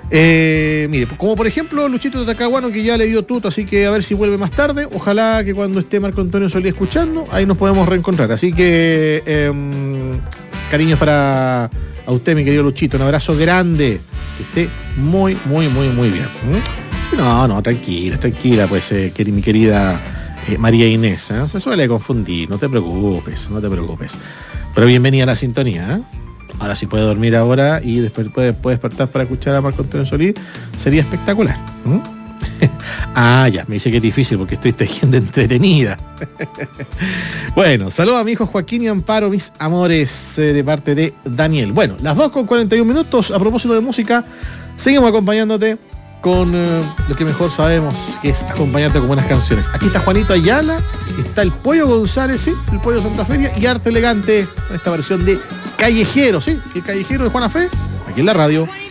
Mire, como por ejemplo Luchito de Talcahuano, que ya le dio tuto, así que a ver si vuelve más tarde. Ojalá que cuando esté Marco Antonio Solís escuchando, ahí nos podemos reencontrar. Así que cariños para a usted, mi querido Luchito, un abrazo grande, que esté muy bien. Sí, no, tranquila, pues mi querida María Inés, se suele confundir, no te preocupes. Pero bienvenida a la sintonía, Ahora sí puede dormir ahora y después puede despertar para escuchar a Marco Antonio Solís. Sería espectacular. Ya, me dice que es difícil porque estoy tejiendo entretenida. Bueno, saludos a mi hijo Joaquín y Amparo, mis amores, de parte de Daniel. Bueno, las 2:41. A propósito de música, seguimos acompañándote con lo que mejor sabemos, que es acompañarte con buenas canciones. Aquí está Juanito Ayala, está el Pollo González, ¿sí? El Pollo Santa Feria y Arte Elegante, con esta versión de Callejero, ¿sí? El Callejero de Juana Fe, aquí en la radio.